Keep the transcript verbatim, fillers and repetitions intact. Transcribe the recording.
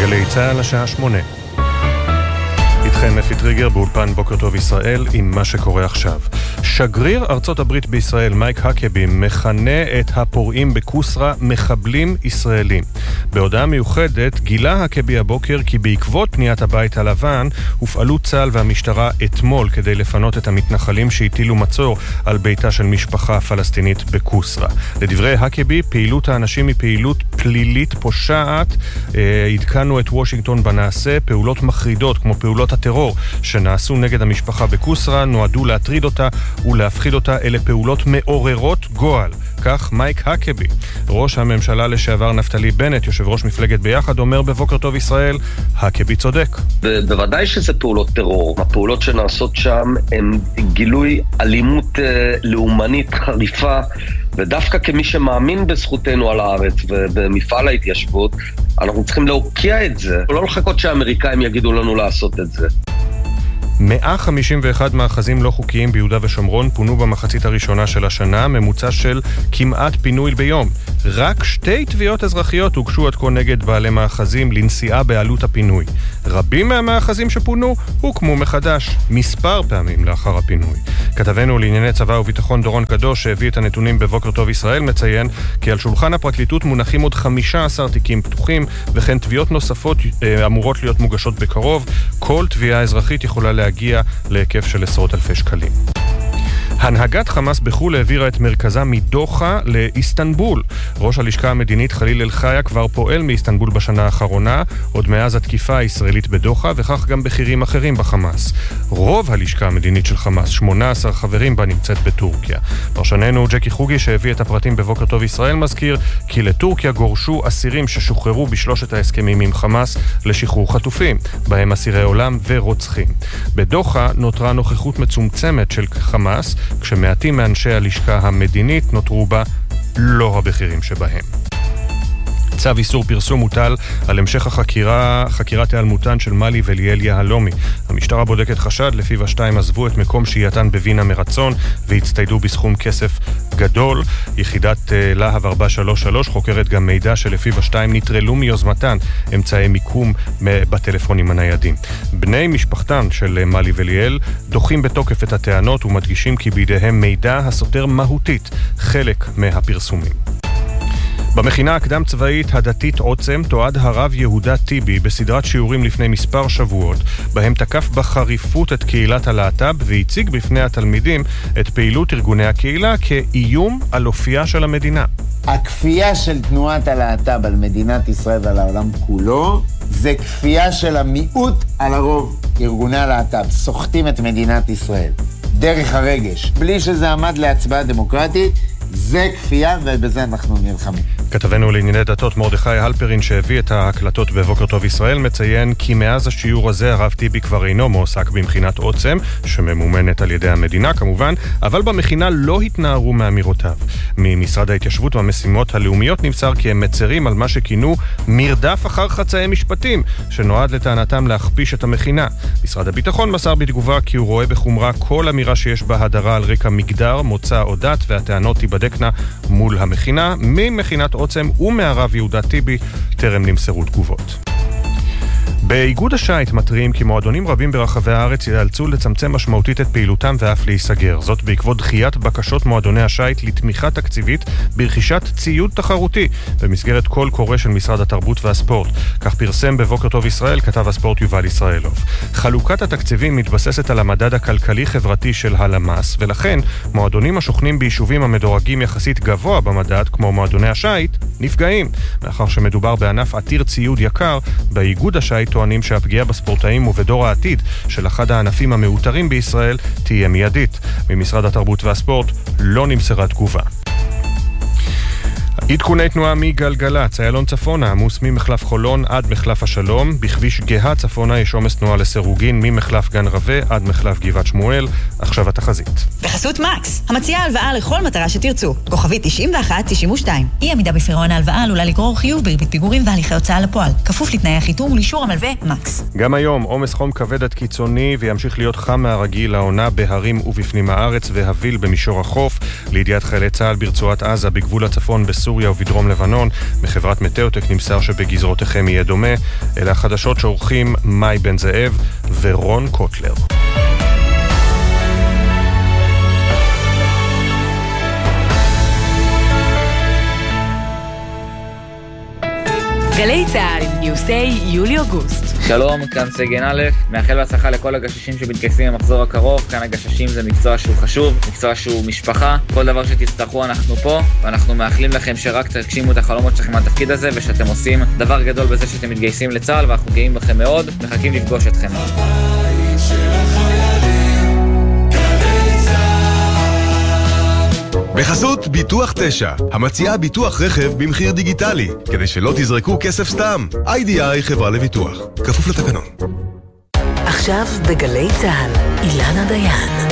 גלי צהל השעה שמונה. איתכם אפי טריגר באולפן בוקר טוב ישראל עם מה שקורה עכשיו. שגריר ארצות הברית בישראל מייק הקבי מכנה את הפורעים בקוסרה מחבלים ישראלים. בהודעה מיוחדת גילה הקבי הבוקר כי בעקבות פניית הבית הלבן הופעלו צה"ל והמשטרה אתמול כדי לפנות את המתנחלים שהטילו מצור על ביתה של משפחה פלסטינית בקוסרה. לדברי הקבי, פעילות האנשים היא פעילות פלילית פושעת. עדכנו את וושינגטון בנעשה. פעולות מחרידות כמו פעולות הטרור שנעשו נגד המשפחה בקוסרה נועדו להטריד אותה ולהפחיד אותה. אלה פעולות מעוררות גועל. כך מייק הקבי, ראש הממשלה לשעבר נפתלי בנט, יושב ראש מפלגת ביחד, אומר בבוקר טוב ישראל, הקבי צודק. בוודאי שזה פעולות טרור. הפעולות שנעשות שם הן גילוי אלימות לאומנית חריפה, ודווקא כמי שמאמין בזכותנו על הארץ ובמפעל ההתיישבות, אנחנו צריכים להוקיע את זה, לא לחכות שהאמריקאים יגידו לנו לעשות את זה. מאה חמישים ואחד מאחזים לא חוקיים ביהודה ושומרון פונו במחצית הראשונה של השנה, ממוצע של כמעט פינוי ביום. רק שתי תביעות אזרחיות הוגשו עד כה נגד בעלי מאחזים לנשיאה בעלות הפינוי. רבים מהמאחזים שפונו הוקמו מחדש מספר פעמים לאחר הפינוי. כתבנו לענייני צבא וביטחון דורון קדוש שהביא את הנתונים בבוקר טוב ישראל מציין כי על שולחן הפרקליטות מונחים עוד חמישה עשר תיקים פתוחים, וכן תביעות נוספות אה, אמורות להיות מוגשות בקרוב. כל תביעה אזרחית יכולה להגיע להיקף של עשרות אלפי שקלים. הנהגת חמאס בחול העבירה את מרכזה מדוחה לאיסטנבול. ראש הלשכה המדינית חליל אל-חיה כבר פועל מאיסטנבול בשנה האחרונה, עוד מאז התקיפה הישראלית בדוחה, וכך גם בכירים אחרים בחמאס. רוב הלשכה המדינית של חמאס, שמונה עשר חברים בה, נמצאת בטורקיה. פרשננו ג'קי חוגי שהביא את הפרטים בבוקר טוב ישראל מזכיר כי לטורקיה גורשו אסירים ששוחררו בשלושת ההסכמים עם חמאס לשחרור חטופים, בהם אסירי עולם ורוצחים. בדוחה נותרה נוכחות מצומצמת של חמאס, כשמעטים מאנשי הלשכה המדינית נותרו בה לא הבכירים שבהם. צו איסור פרסום מוטל על המשך החקירה, חקירת היעלמותן של מלי וליאל יהלומי. המשטרה בודקת חשד לפיו השתיים עזבו את מקום שהייתן בווינה מרצון והצטיידו בסכום כסף גדול. יחידת uh, להב ארבע שלוש שלוש חוקרת גם מידע שלפיו השתיים נטרלו מיוזמתן אמצעי מיקום בטלפונים הניידים. בני משפחתן של uh, מלי וליאל דוחים בתוקף את הטענות ומדגישים כי בידיהם מידע הסותר מהותית חלק מהפרסומים. במכינה הקדם צבאית הדתית עוצם תועד הרב יהודה טיבי בסדרת שיעורים לפני מספר שבועות, בהם תקף בחריפות את קהילת הלהט"ב והציג בפני התלמידים את פעילות ארגוני הקהילה כאיום על אופייה של המדינה. הכפייה של תנועת הלהט"ב על מדינת ישראל ועל העולם כולו זה כפייה של המיעוט על הרוב. ארגוני הלהט"ב סוחטים את מדינת ישראל דרך הרגש, בלי שזה עמד להצבעה דמוקרטית. זה כפייה, ובזה אנחנו נלחמים. כתבנו לענייני דתות מרדכי הלפרין שהביא את ההקלטות בבוקר טוב ישראל מציין כי מאז השיעור הזה הרב טיבי כבר אינו מועסק במכינת עוצם, שממומנת על ידי המדינה כמובן, אבל במכינה לא התנערו מאמירותיו. ממשרד ההתיישבות והמשימות הלאומיות נמסר כי הם מצרים על מה שכינו מרדף אחר חצאי משפטים, שנועד לטענתם להכפיש את המכינה. משרד הביטחון מסר בתגובה כי הוא רואה בחומרה כל אמירה שיש בה הדרה על רקע מגדר, מוצא או דת, והטענות תיבדקנה מול המכינה. ממכינת עוצם ומהרב יהודה טיבי טרם נמסרו תגובות. באיגוד השייט מתריעים כי מועדונים רבים ברחבי הארץ ייאלצו לצמצם משמעותית את פעילותם ואף להיסגר. זאת בעקבות דחיית בקשות מועדוני השייט לתמיכה תקציבית ברכישת ציוד תחרותי במסגרת קול קורא של משרד התרבות והספורט. כך פרסם בבוקר טוב ישראל כתב הספורט יובל ישראלוב. חלוקת התקציבים מתבססת על המדד הכלכלי-חברתי של הלמ"ס, ולכן מועדונים השוכנים ביישובים המדורגים יחסית גבוה במדד, כמו מועדוני השייט, נפגעים. מאחר שמדובר בענף עתיר ציוד יקר, באיגוד השייט טוענים שהפגיעה בספורטאים ובדור העתיד של אחד הענפים המאותרים בישראל תהיה מיידית. ממשרד התרבות והספורט לא נמסרה תגובה. עדכוני תנועה מגלגלצ, איילון צפונה, עמוס ממחלף חולון עד מחלף השלום. בכביש גאה צפונה יש עומס תנועה לסירוגין ממחלף גן רווה עד מחלף גבעת שמואל. עכשיו התחזית. בחסות מקס, המציעה הלוואה לכל מטרה שתרצו. כוכבית תשעים ואחת תשעים ושתיים. אי עמידה בפירעון ההלוואה עלולה לגרור חיוב בריבית פיגורים והליכי הוצאה לפועל. כפוף לתנאי החיתום ולאישור המלווה מקס. גם היום עומס חום כבד עד קיצוני וימשיך להיות חם מהרגיל לעונה בהרים ובפנים הארץ והביל במישור החוף. לידיעת חיילי צה"ל ברצועת עזה בגבול הצפון בסוריה ובדרום לבנון. מחברת מטאוטק נמסר שבגזרותיכם יהיה דומה. אלה החדשות שעורכים מאי בן זאב ורון קוטלר. גלי צהל, ניוסי יולי-אוגוסט. שלום, כאן סגן א', מאחל בהצלחה לכל הגששים שמתגייסים במחזור הקרוב. כאן הגששים זה מקצוע שהוא חשוב, מקצוע שהוא משפחה. כל דבר שתצטרכו אנחנו פה, ואנחנו מאחלים לכם שרק תגשימו את החלומות שלכם מהתפקיד הזה, ושאתם עושים דבר גדול בזה שאתם מתגייסים לצה"ל, ואנחנו גאים בכם מאוד, מחכים לפגוש אתכם. בחסות ביטוח תשע, המציעה ביטוח רכב במחיר דיגיטלי, כדי שלא תזרקו כסף סתם. איי די איי חברה לביטוח, כפוף לתקנון. עכשיו בגלי צהל, אילנה דיין.